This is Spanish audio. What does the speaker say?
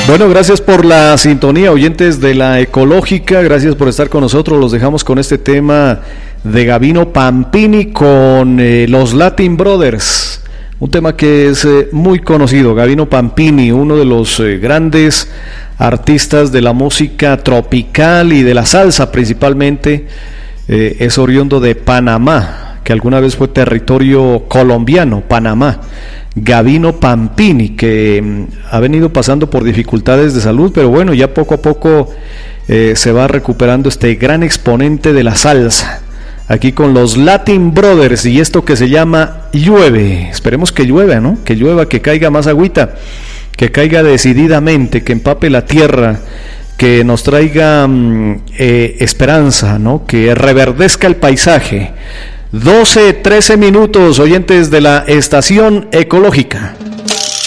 Bueno, gracias por la sintonía, oyentes de la Ecológica, gracias por estar con nosotros. Los dejamos con este tema de Gabino Pampini con los Latin Brothers, un tema que es muy conocido. Gabino Pampini, uno de los grandes artistas de la música tropical y de la salsa principalmente, es oriundo de Panamá, que alguna vez fue territorio colombiano, Panamá. Gabino Pampini, que ha venido pasando por dificultades de salud, pero bueno, ya poco a poco se va recuperando este gran exponente de la salsa, aquí con los Latin Brothers, y esto que se llama Llueve. Esperemos que llueva, ¿no? Que llueva, que caiga más agüita, que caiga decididamente, que empape la tierra, que nos traiga esperanza, ¿no? Que reverdezca el paisaje. 12, 13 minutos, oyentes de la Estación Ecológica.